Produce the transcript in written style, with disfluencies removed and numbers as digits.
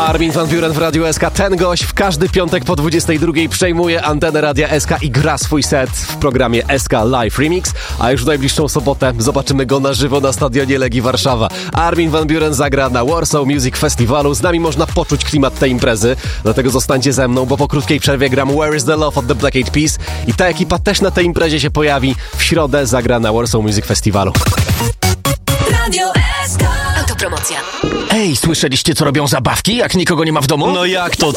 Armin van Buuren w Radiu SK. Ten gość w każdy piątek po 22 przejmuje antenę Radia SK i gra swój set w programie SK Live Remix. A już w najbliższą sobotę zobaczymy go na żywo na stadionie Legii Warszawa. Armin van Buuren zagra na Warsaw Music Festivalu. Z nami można poczuć klimat tej imprezy. Dlatego zostańcie ze mną, bo po krótkiej przerwie gram Where is the Love od The Black Eyed Peas. I ta ekipa też na tej imprezie się pojawi. W środę zagra na Warsaw Music Festivalu. Radio SK. Autopromocja. Ej, słyszeliście, co robią zabawki, jak nikogo nie ma w domu? No jak to